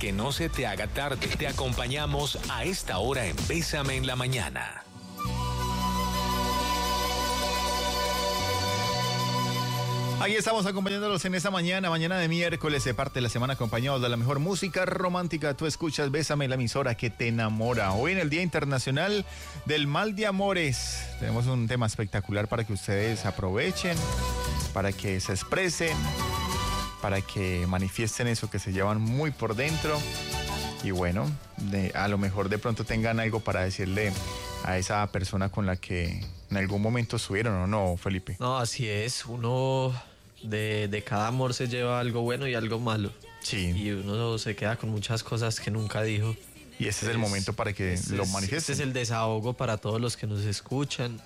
que no se te haga tarde. Te acompañamos a esta hora en Bésame en la Mañana. Aquí estamos acompañándolos en esta mañana de miércoles, de parte de la semana, acompañados de la mejor música romántica. Tú escuchas Bésame, la emisora que te enamora. Hoy en el Día Internacional del Mal de Amores tenemos un tema espectacular para que ustedes aprovechen, para que se expresen, para que manifiesten eso que se llevan muy por dentro. Y bueno, a lo mejor de pronto tengan algo para decirle a esa persona con la que en algún momento estuvieron, ¿o no, Felipe? No, así es. Uno de cada amor se lleva algo bueno y algo malo. Sí. Y uno se queda con muchas cosas que nunca dijo. Y ese es el momento para que lo manifiesten. Este es el desahogo para todos los que nos escuchan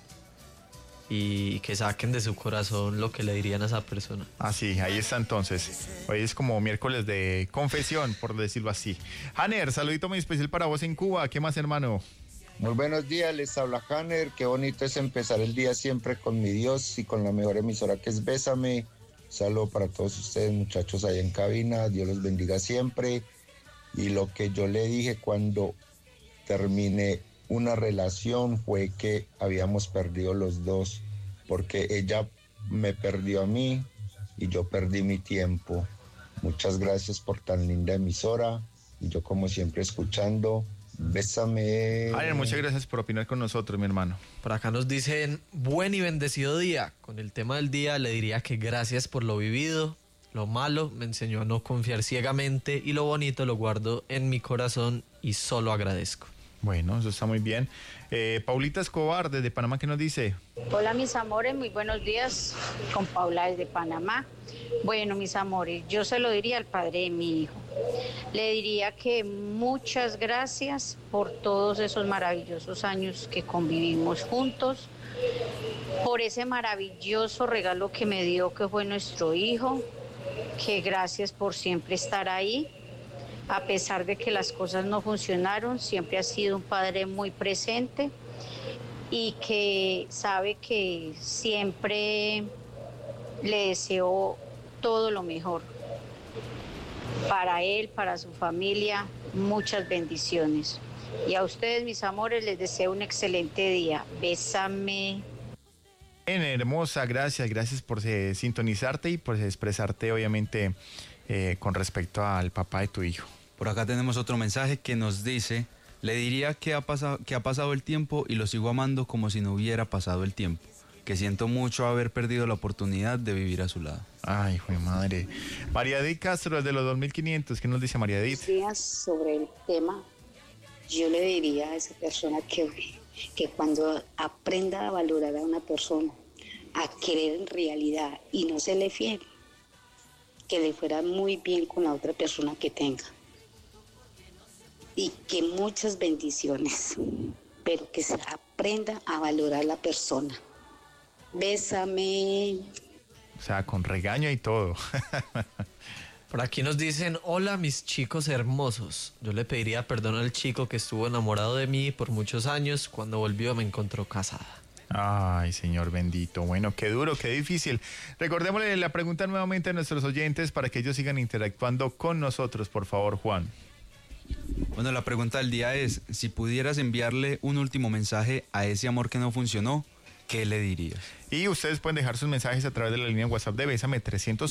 y que saquen de su corazón lo que le dirían a esa persona. Así, ahí está entonces. Hoy es como miércoles de confesión, por decirlo así. Hanner, saludito muy especial para vos en Cuba. ¿Qué más, hermano? Muy buenos días, les habla Hanner. Qué bonito es empezar el día siempre con mi Dios y con la mejor emisora que es Bésame. Saludo para todos ustedes, muchachos, allá en cabina. Dios los bendiga siempre. Y lo que yo le dije cuando terminé una relación fue que habíamos perdido los dos, porque ella me perdió a mí y yo perdí mi tiempo. Muchas gracias por tan linda emisora y yo como siempre escuchando. Bésame. Hanner, muchas gracias por opinar con nosotros, mi hermano. Por acá nos dicen, buen y bendecido día. Con el tema del día le diría que gracias por lo vivido. Lo malo me enseñó a no confiar ciegamente y lo bonito lo guardo en mi corazón y solo agradezco. Bueno, eso está muy bien. Paulita Escobar, desde Panamá, ¿qué nos dice? Hola, mis amores, muy buenos días. Con Paula desde Panamá. Bueno, mis amores, yo se lo diría al padre de mi hijo. Le diría que muchas gracias por todos esos maravillosos años que convivimos juntos, por ese maravilloso regalo que me dio, que fue nuestro hijo, que gracias por siempre estar ahí. A pesar de que las cosas no funcionaron, siempre ha sido un padre muy presente y que sabe que siempre le deseo todo lo mejor para él, para su familia. Muchas bendiciones. Y a ustedes, mis amores, les deseo un excelente día. Bésame. Hermosa, gracias por sintonizarte y por expresarte, obviamente, con respecto al papá de tu hijo. Por acá tenemos otro mensaje que nos dice: le diría que ha pasado el tiempo y lo sigo amando como si no hubiera pasado el tiempo, que siento mucho haber perdido la oportunidad de vivir a su lado. Ay, hijo de madre. María Edith Castro, desde los 2500, ¿qué nos dice María Edith? Días sobre el tema, yo le diría a esa persona que cuando aprenda a valorar a una persona, a querer en realidad y no se le fiel, que le fuera muy bien con la otra persona que tenga. Y que muchas bendiciones, pero que se aprenda a valorar la persona. Bésame. O sea, con regaño y todo. Por aquí nos dicen, hola mis chicos hermosos. Yo le pediría perdón al chico que estuvo enamorado de mí por muchos años. Cuando volvió me encontró casada. Ay, Señor bendito. Bueno, qué duro, qué difícil. Recordémosle la pregunta nuevamente a nuestros oyentes para que ellos sigan interactuando con nosotros, por favor, Juan. Bueno, la pregunta del día es, si pudieras enviarle un último mensaje a ese amor que no funcionó, ¿qué le dirías? Y ustedes pueden dejar sus mensajes a través de la línea WhatsApp de Bésame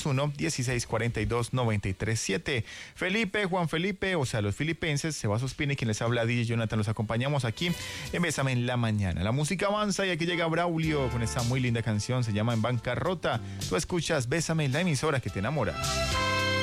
301-1642-937. Felipe, Juan Felipe, o sea, los filipenses, Sebas Ospina y quien les habla, DJ Jonathan, los acompañamos aquí en Bésame en la Mañana. La música avanza y aquí llega Braulio con esta muy linda canción, se llama En Bancarrota. Tú escuchas Bésame, la emisora que te enamora.